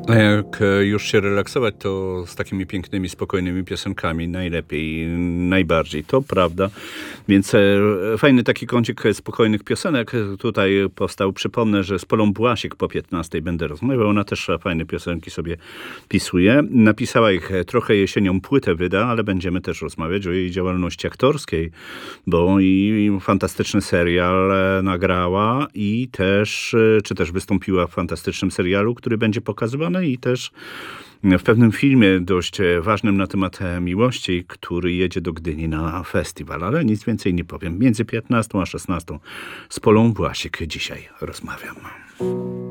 A jak już się relaksować, to z takimi pięknymi, spokojnymi piosenkami najlepiej, najbardziej. To prawda. Więc fajny taki kącik spokojnych piosenek tutaj powstał. Przypomnę, że z Polą Błasik po 15 będę rozmawiał. Ona też fajne piosenki sobie pisuje. Napisała ich trochę jesienią, płytę wyda, ale będziemy też rozmawiać o jej działalności aktorskiej, bo i fantastyczny serial nagrała i też, czy też wystąpiła w fantastycznym serialu, który będzie pokazywany i też w pewnym filmie dość ważnym na temat miłości, który jedzie do Gdyni na festiwal, ale nic więcej nie powiem. Między 15 a 16 z Polą Błasik dzisiaj rozmawiam.